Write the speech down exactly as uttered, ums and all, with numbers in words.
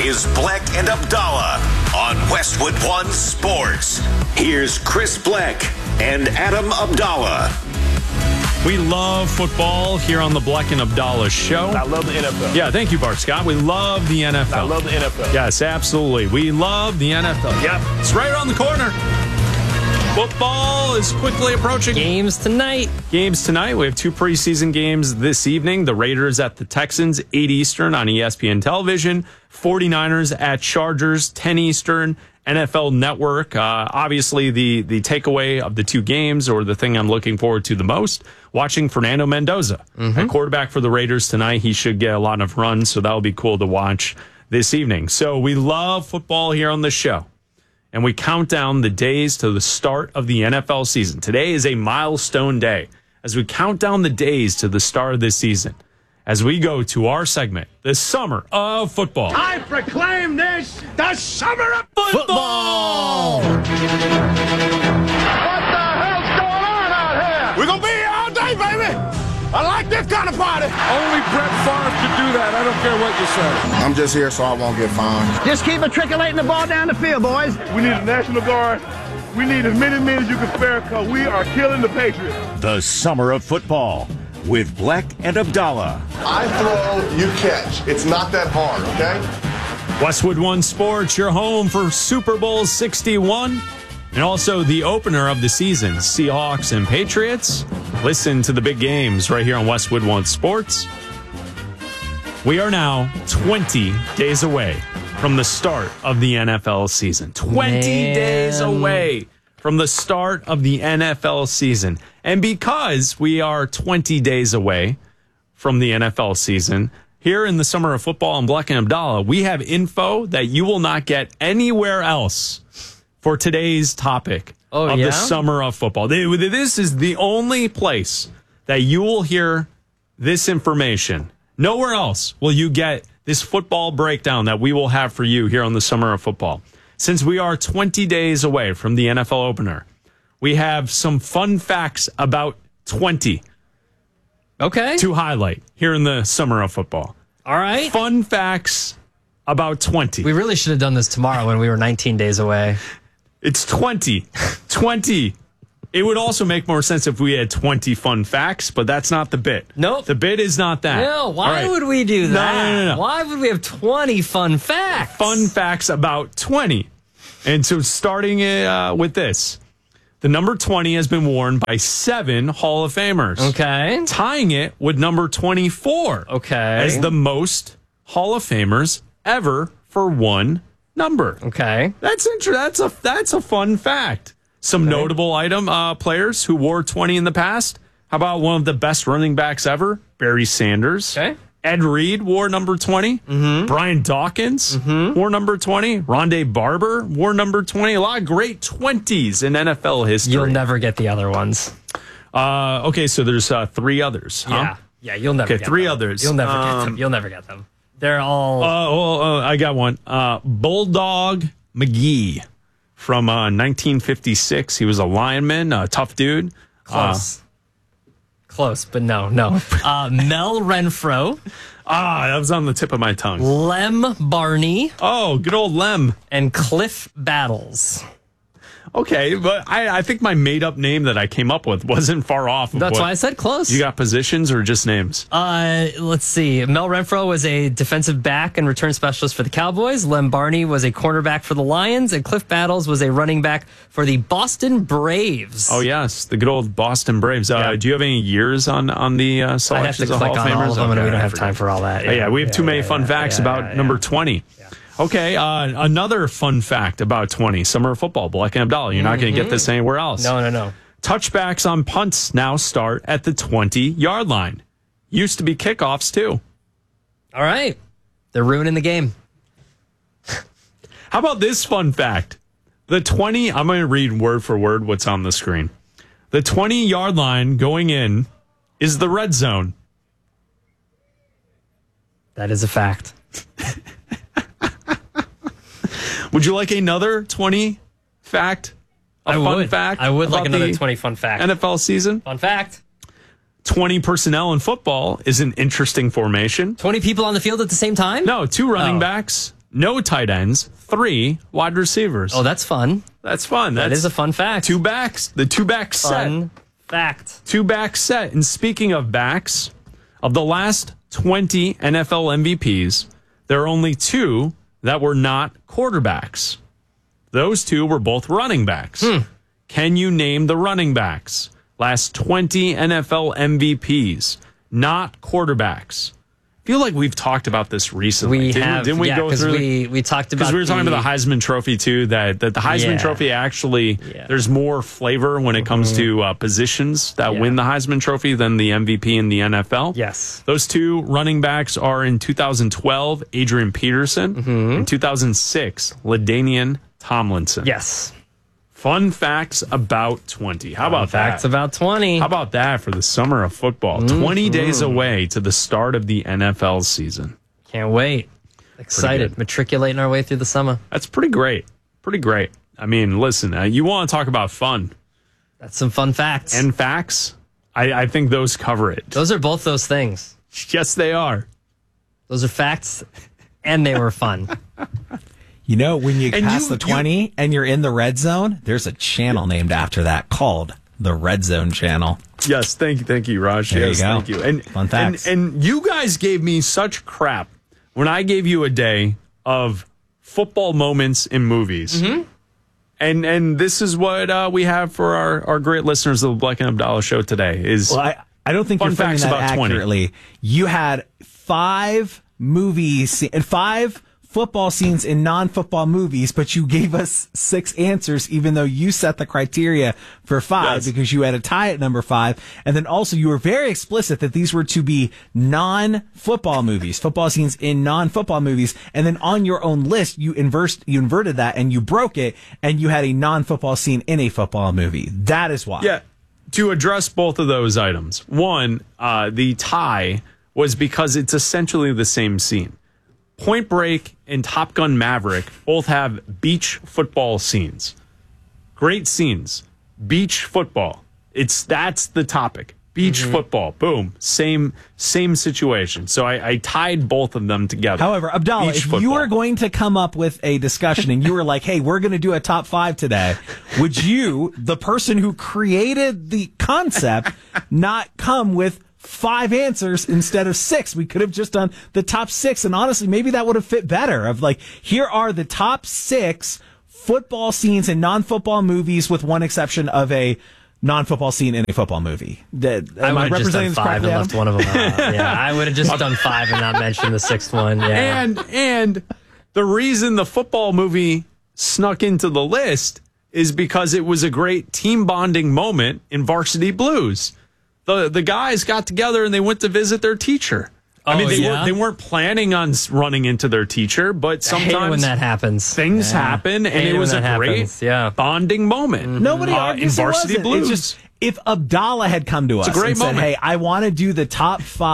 is Bleck and Abdallah on Westwood One Sports. Here's Chris Bleck and Adam Abdallah. We love football here on the Bleck and Abdallah show. I love the N F L. Yeah, thank you, Bart Scott. We love the N F L. I love the N F L. Yes, absolutely. We love the N F L. Yep, it's right around the corner. Football is quickly approaching. Games tonight. Games tonight. We have two preseason games this evening. The Raiders at the Texans, eight Eastern on E S P N television. forty-niners at Chargers, ten Eastern. N F L Network. Uh, obviously, the, the takeaway of the two games, or the thing I'm looking forward to the most, watching Fernando Mendoza, mm-hmm. at quarterback for the Raiders tonight. He should get a lot of runs, so that'll be cool to watch this evening. So we love football here on the show. And we count down the days to the start of the N F L season. Today is a milestone day as we count down the days to the start of this season. As we go to our segment, the Summer of Football. I proclaim this the Summer of Football! What the hell's going on out here? We're going to be here all day, baby. I like this kind of party. Only Brett Favre could do that. I don't care what you say. I'm just here so I won't get fined. Just keep matriculating the ball down the field, boys. We need a National Guard. We need as many men as you can spare because we are killing the Patriots. The Summer of Football with Bleck and Abdallah. I throw, you catch. It's not that hard, okay? Westwood One Sports, your home for Super Bowl sixty-one. And also the opener of the season, Seahawks and Patriots. Listen to the big games right here on Westwood One Sports. We are now twenty days away from the start of the N F L season. twenty Man. days away from the start of the N F L season. And because we are twenty days away from the N F L season, here in the Summer of Football on Bleck and Abdallah, we have info that you will not get anywhere else for today's topic oh, of yeah? the Summer of Football. This is the only place that you will hear this information. Nowhere else will you get this football breakdown that we will have for you here on the Summer of Football. Since we are twenty days away from the N F L opener, we have some fun facts about twenty Okay. to highlight here in the Summer of Football. All right. Fun facts about twenty. We really should have done this tomorrow when we were nineteen days away. It's twenty. twenty. It would also make more sense if we had twenty fun facts, but that's not the bit. Nope. The bit is not that. No, why All right. would we do that? No, no, no, no. Why would we have twenty fun facts? Fun facts about twenty. And so starting uh, with this, the number twenty has been worn by seven Hall of Famers. Okay. Tying it with number twenty-four. Okay. As the most Hall of Famers ever for one number. Okay. That's inter- That's a that's a fun fact. Some Okay. notable item uh, players who wore twenty in the past. How about one of the best running backs ever, Barry Sanders? Okay. Ed Reed wore number twenty. Mm-hmm. Brian Dawkins mm-hmm. wore number twenty. Rondé Barber wore number twenty. A lot of great twenties in N F L history. You'll never get the other ones. Uh, okay, so there's uh, three others. Huh? Yeah. Yeah, you'll never Okay, get three them. others. You'll never get Um, them. You'll never get them. They're all... Uh, well, uh, I got one. Uh, Bulldog McGee from uh, nineteen fifty-six. He was a lineman, a tough dude. close. Close, but no, no. Uh, Mel Renfro, Ah, that was on the tip of my tongue. Lem Barney, Oh, good old Lem. and Cliff Battles. Okay, but I, I think my made-up name that I came up with wasn't far off. Of That's what, why I said close. You got positions or just names? Uh, let's see. Mel Renfro was a defensive back and return specialist for the Cowboys. Lem Barney was a cornerback for the Lions, and Cliff Battles was a running back for the Boston Braves. Oh, yes, the good old Boston Braves. Uh, Yeah. Do you have any years on, on the uh, I have to selections of click Hall of on all Famers? of them, and Okay, we don't I have forget. time for all that. Yeah, yeah, we have too many yeah, fun yeah, facts yeah, about yeah, number yeah. twenty. Okay, uh, another fun fact about twenty. Summer of Football, Bleck and Abdallah. You're not going to get this anywhere else. No, no, no. Touchbacks on punts now start at the twenty-yard line. Used to be kickoffs, too. All right. They're ruining the game. How about this fun fact? The twenty, I'm going to read word for word what's on the screen. The twenty-yard line going in is the red zone. That is a fact. Would you like another twenty fact? A I fun would. fact? I would like about another the twenty fun fact. N F L season? Fun fact. twenty personnel in football is an interesting formation. twenty people on the field at the same time? No, two running Oh. backs, no tight ends, three wide receivers. Oh, that's fun. That's fun. That That's is a fun fact. two backs. The two back set. Fun fact. Two back set. And speaking of backs, of the last twenty N F L M V Ps, there are only two that were not quarterbacks. Those two were both running backs. Hmm. Can you name the running backs? Last twenty N F L M V Ps, not quarterbacks. I feel like we've talked about this recently. We didn't, have, didn't we yeah, go because through? we, we talked about Because we were talking the, about the Heisman Trophy too. That that the Heisman Yeah. Trophy actually Yeah. there's more flavor when it comes to uh, positions that Yeah. win the Heisman Trophy than the M V P in the N F L. Yes. Those two running backs are in two thousand twelve, Adrian Peterson, Mm-hmm. in two thousand six, LaDainian Tomlinson. Yes. Fun facts about twenty. How about Facts that? about twenty. How about that for the summer of football? Mm-hmm. twenty days away to the start of the N F L season. Can't wait. Excited. Matriculating our way through the summer. That's pretty great. Pretty great. I mean, listen, uh, you want to talk about fun That's some fun facts. and facts? I, I think those cover it. Those are both those things. Yes, they are. Those are facts, and they were fun. You know, when you And pass you- the twenty and you're in the red zone, there's a channel named after that called the Red Zone Channel. Yes, thank you, thank you, Raj. There you yes, go. thank you. And, Fun facts. and and you guys gave me such crap when I gave you a day of football moments in movies. Mm-hmm. And and this is what uh, we have for our, our great listeners of the Black and Abdallah show today. Is Well, I, I don't think Fun you're framing facts that about twenty. accurately. You had five movies and five football scenes in non-football movies, but you gave us six answers, even though you set the criteria for five Yes. because you had a tie at number five. And then also you were very explicit that these were to be non-football movies, football scenes in non-football movies. And then on your own list, you inversed, you inverted that and you broke it and you had a non-football scene in a football movie. That is why. Yeah, to address both of those items. One, uh, the tie was because it's essentially the same scene. Point Break and Top Gun Maverick both have beach football scenes. Great scenes. Beach football. It's that's the topic. Beach Mm-hmm. football. Boom. Same same situation. So I, I tied both of them together. However, Abdallah, Beach if you football. were going to come up with a discussion and you were like, hey, we're going to do a top five today, would you, the person who created the concept, not come with five answers instead of six? We could have just done the top six. And honestly, maybe that would have fit better of like, here are the top six football scenes in non-football movies with one exception of a non-football scene in a football movie. That, I am would have just done this five and correctly, left Adam? one of them out. Yeah, I would have just done five and not mentioned the sixth one. Yeah. And and the reason the football movie snuck into the list is because it was a great team bonding moment in Varsity Blues. The the guys got together and they went to visit their teacher. I Oh, mean, they yeah? weren't they weren't planning on s- running into their teacher, but I hate it sometimes when that happens. things happen, and Hate it it was a when that great happens, yeah. bonding moment. Nobody uh, argues in it Varsity wasn't. Blues. It's just if Abdallah had come to us a great and said, moment. "Hey, I want to do the top five."